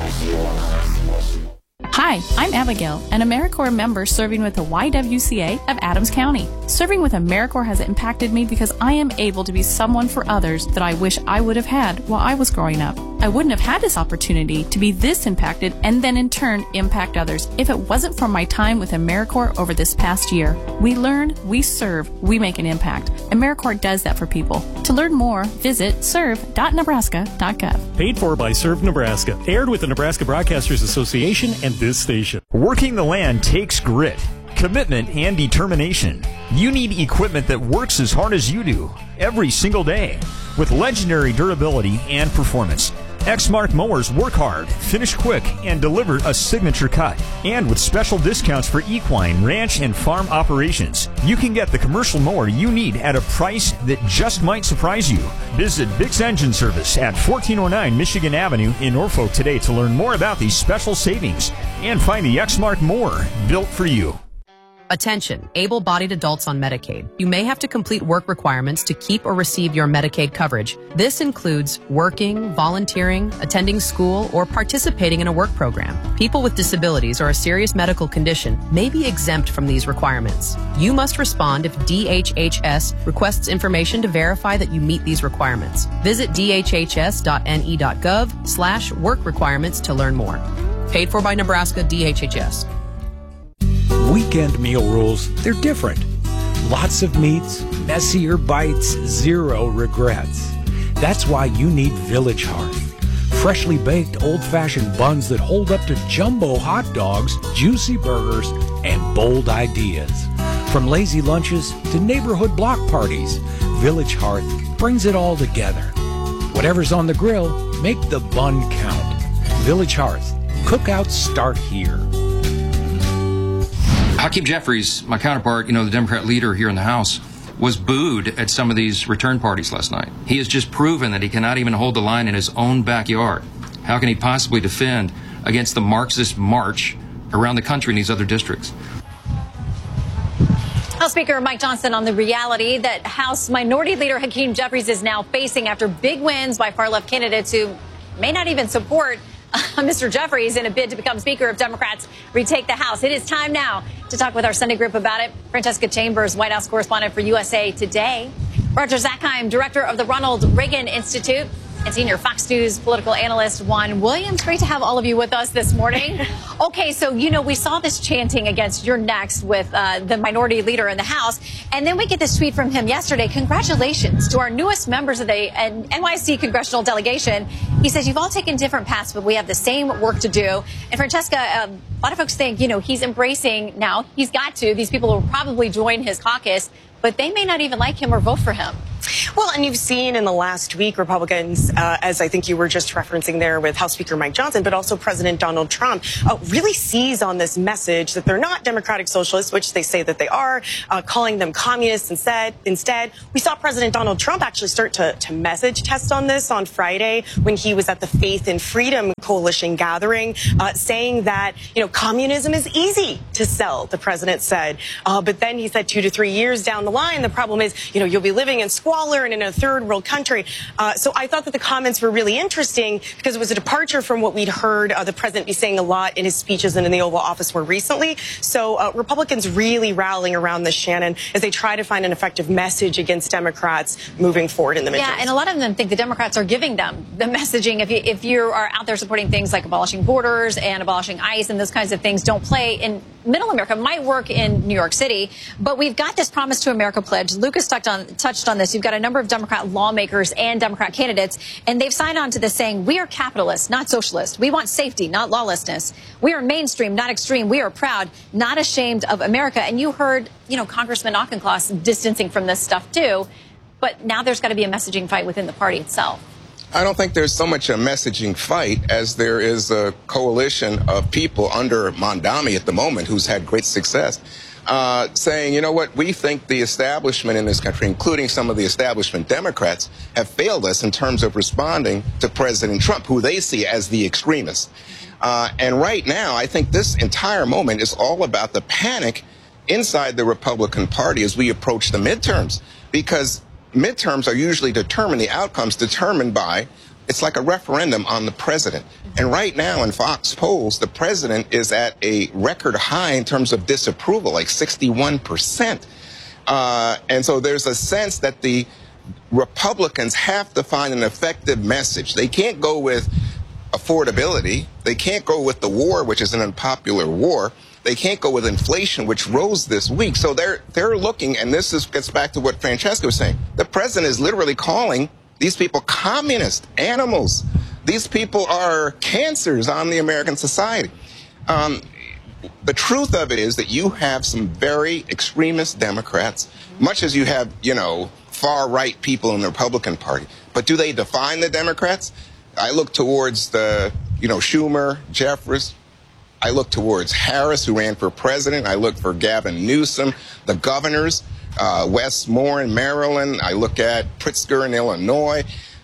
Hi, I'm Abigail, an AmeriCorps member serving with the YWCA of Adams County. Serving with AmeriCorps has impacted me because I am able to be someone for others that I wish I would have had while I was growing up. I wouldn't have had this opportunity to be this impacted and then in turn impact others if it wasn't for my time with AmeriCorps over this past year. We learn, we serve, we make an impact. AmeriCorps does that for people. To learn more, visit serve.nebraska.gov. Paid for by Serve Nebraska. Aired with the Nebraska Broadcasters Association and this station. Working the land takes grit, commitment, and determination. You need equipment that works as hard as you do every single day with legendary durability and performance. Exmark mowers work hard, finish quick, and deliver a signature cut. And with special discounts for equine, ranch, and farm operations, you can get the commercial mower you need at a price that just might surprise you. Visit Bix Engine Service at 1409 Michigan Avenue in Norfolk today to learn more about these special savings and find the Exmark mower built for you. Attention, able-bodied adults on Medicaid. You may have to complete work requirements to keep or receive your Medicaid coverage. This includes working, volunteering, attending school, or participating in a work program. People with disabilities or a serious medical condition may be exempt from these requirements. You must respond if DHHS requests information to verify that you meet these requirements. Visit dhhs.ne.gov/work requirements to learn more. Paid for by Nebraska DHHS. Weekend meal rules, they're different. Lots of meats, messier bites, zero regrets. That's why you need Village Hearth. Freshly baked old-fashioned buns that hold up to jumbo hot dogs, juicy burgers, and bold ideas. From lazy lunches to neighborhood block parties, Village Hearth brings it all together. Whatever's on the grill, make the bun count. Village Hearth. Cookouts start here. Hakeem Jeffries, my counterpart, the Democrat leader here in the House, was booed at some of these return parties last night. He has just proven that he cannot even hold the line in his own backyard. How can he possibly defend against the Marxist march around the country in these other districts? House Speaker Mike Johnson on the reality that House Minority Leader Hakeem Jeffries is now facing after big wins by far-left candidates who may not even support Mr. Jeffries in a bid to become Speaker if Democrats retake the House. It is time now to talk with our Sunday group about it. Francesca Chambers, White House correspondent for USA Today. Roger Zakheim, director of the Ronald Reagan Institute, and senior Fox News political analyst Juan Williams. Great to have all of you with us this morning. Okay, so, we saw this chanting against "you're next" with the minority leader in the House. And then we get this tweet from him yesterday. Congratulations to our newest members of the NYC congressional delegation. He says, you've all taken different paths, but we have the same work to do. And Francesca, a lot of folks think, he's embracing now. He's got to. These people will probably join his caucus, but they may not even like him or vote for him. Well, and you've seen in the last week Republicans, as I think you were just referencing there with House Speaker Mike Johnson, but also President Donald Trump, really seize on this message that they're not democratic socialists, which they say that they are, calling them communists instead. We saw President Donald Trump actually start to message test on this on Friday when he was at the Faith and Freedom Coalition gathering, saying that, communism is easy to sell, the president said. But then he said 2 to 3 years down the line, the problem is, you'll be living in squalor and in a third world country. So I thought that the comments were really interesting because it was a departure from what we'd heard the president be saying a lot in his speeches and in the Oval Office more recently. So Republicans really rallying around this, Shannon, as they try to find an effective message against Democrats moving forward in the midterms. Yeah, and a lot of them think the Democrats are giving them the messaging. If you are out there supporting things like abolishing borders and abolishing ICE and those kinds of things don't play in Middle America, might work in New York City, but we've got this Promise to America pledge. Lucas touched on this. You've got a number of Democrat lawmakers and Democrat candidates, and they've signed on to this saying, we are capitalists, not socialists. We want safety, not lawlessness. We are mainstream, not extreme. We are proud, not ashamed of America. And you heard, Congressman Auchincloss distancing from this stuff too, but now there's got to be a messaging fight within the party itself. I don't think there's so much a messaging fight as there is a coalition of people under Mondami at the moment who's had great success saying, you know what, we think the establishment in this country, including some of the establishment Democrats, have failed us in terms of responding to President Trump, who they see as the extremist. And right now, I think this entire moment is all about the panic inside the Republican Party as we approach the midterms, because midterms are usually the outcomes determined by It's like a referendum on the president. And right now in Fox polls, the president is at a record high in terms of disapproval, like 61%. And so there's a sense that the Republicans have to find an effective message. They can't go with affordability. They can't go with the war, which is an unpopular war. They can't go with inflation, which rose this week. So they're looking, and gets back to what Francesca was saying. The president is literally calling these people communist animals. These people are cancers on the American society. The truth of it is that you have some very extremist Democrats, much as you have, far-right people in the Republican Party. But do they define the Democrats? I look towards Schumer, Jeffries. I look towards Harris, who ran for president. I look for Gavin Newsom, the governors, Wes Moore in Maryland. I look at Pritzker in Illinois.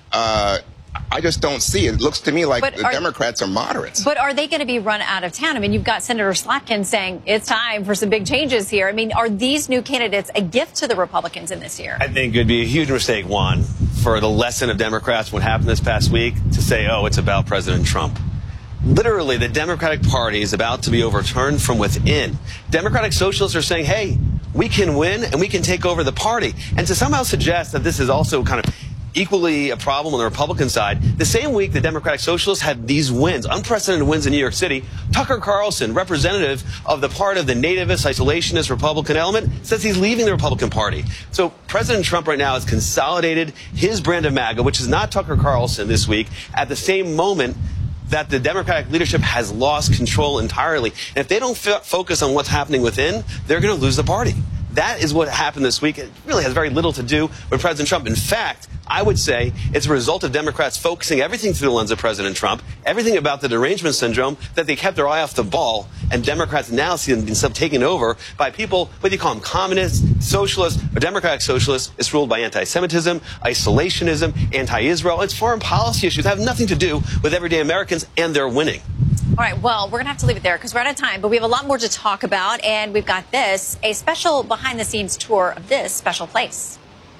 I just don't see it. It looks to me like the Democrats are moderates. But are they going to be run out of town? I mean, you've got Senator Slotkin saying it's time for some big changes here. I mean, are these new candidates a gift to the Republicans in this year? I think it would be a huge mistake, Juan, for the lesson of Democrats, what happened this past week, to say, oh, it's about President Trump. Literally, the Democratic Party is about to be overturned from within. Democratic socialists are saying, hey, we can win and we can take over the party. And to somehow suggest that this is also kind of equally a problem on the Republican side, the same week the Democratic Socialists had these wins, unprecedented wins in New York City, Tucker Carlson, representative of the part of the nativist, isolationist Republican element, says he's leaving the Republican Party. So President Trump right now has consolidated his brand of MAGA, which is not Tucker Carlson this week, at the same moment that the Democratic leadership has lost control entirely. And if they don't focus on what's happening within, they're going to lose the party. That is what happened this week. It really has very little to do with President Trump. In fact, I would say it's a result of Democrats focusing everything through the lens of President Trump, everything about the derangement syndrome, that they kept their eye off the ball, and Democrats now see them being taken over by people, whether you call them communists, socialists, or Democratic socialists. It's ruled by anti-Semitism, isolationism, anti-Israel. It's foreign policy issues that have nothing to do with everyday Americans, and they're winning. All right, well, we're going to have to leave it there because we're out of time, but we have a lot more to talk about, and we've got a special behind-the-scenes tour of this special place.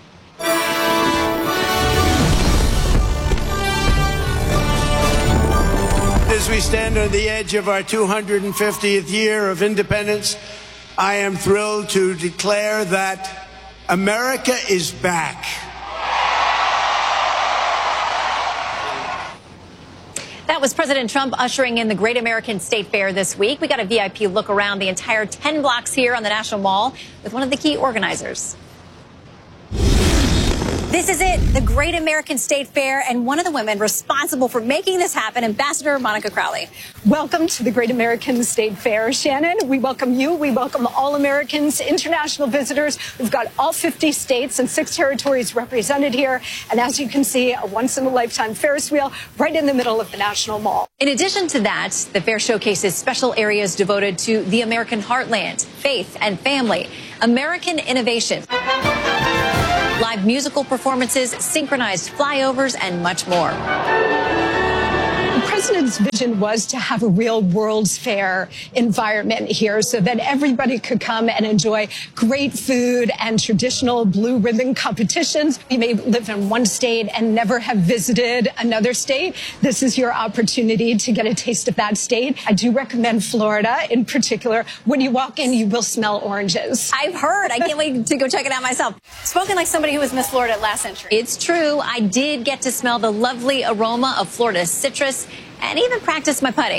As we stand on the edge of our 250th year of independence, I am thrilled to declare that America is back. That was President Trump ushering in the Great American State Fair this week. We got a VIP look around the entire 10 blocks here on the National Mall with one of the key organizers. This is it, the Great American State Fair, and one of the women responsible for making this happen, Ambassador Monica Crowley. Welcome to the Great American State Fair, Shannon. We welcome you. We welcome all Americans, international visitors. We've got all 50 states and 6 territories represented here. And as you can see, a once-in-a-lifetime Ferris wheel right in the middle of the National Mall. In addition to that, the fair showcases special areas devoted to the American heartland, faith and family, American innovation, live musical performances, synchronized flyovers, and much more. The president's vision was to have a real World's Fair environment here so that everybody could come and enjoy great food and traditional blue ribbon competitions. You may live in one state and never have visited another state. This is your opportunity to get a taste of that state. I do recommend Florida in particular. When you walk in, you will smell oranges. I've heard. I can't wait to go check it out myself. Spoken like somebody who was Miss Florida last century. It's true. I did get to smell the lovely aroma of Florida's citrus and even practice my putting.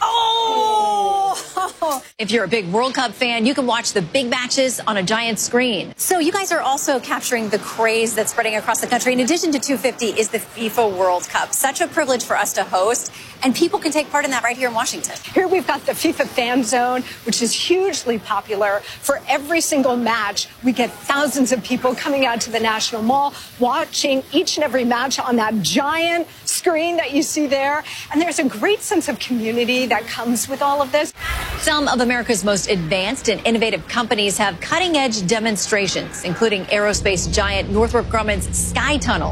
Oh! If you're a big World Cup fan, you can watch the big matches on a giant screen. So you guys are also capturing the craze that's spreading across the country. In addition to 250 is the FIFA World Cup. Such a privilege for us to host, and people can take part in that right here in Washington. Here we've got the FIFA Fan Zone, which is hugely popular. For every single match, we get thousands of people coming out to the National Mall, watching each and every match on that giant screen that you see there. And there's a great sense of community that comes with all of this. Some of America's most advanced and innovative companies have cutting-edge demonstrations, including aerospace giant Northrop Grumman's Sky Tunnel.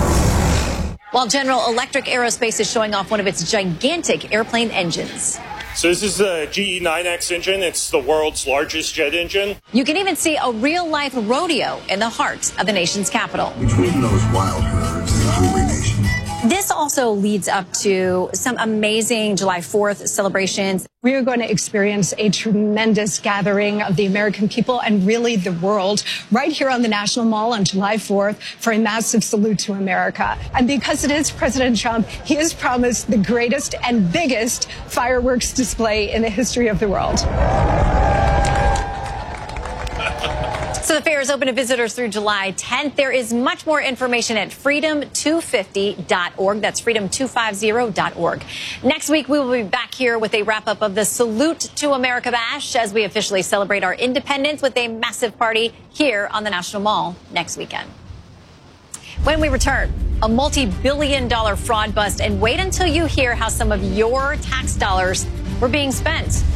While General Electric Aerospace is showing off one of its gigantic airplane engines. So this is the GE9X engine. It's the world's largest jet engine. You can even see a real-life rodeo in the heart of the nation's capital. Between those wild herds and the hungry nation. This also leads up to some amazing July 4th celebrations. We are going to experience a tremendous gathering of the American people and really the world right here on the National Mall on July 4th for a massive salute to America. And because it is President Trump, he has promised the greatest and biggest fireworks display in the history of the world. So the fair is open to visitors through July 10th. There is much more information at freedom250.org. That's freedom250.org. Next week, we will be back here with a wrap-up of the Salute to America Bash as we officially celebrate our independence with a massive party here on the National Mall next weekend. When we return, a multi-billion-dollar fraud bust, and wait until you hear how some of your tax dollars were being spent.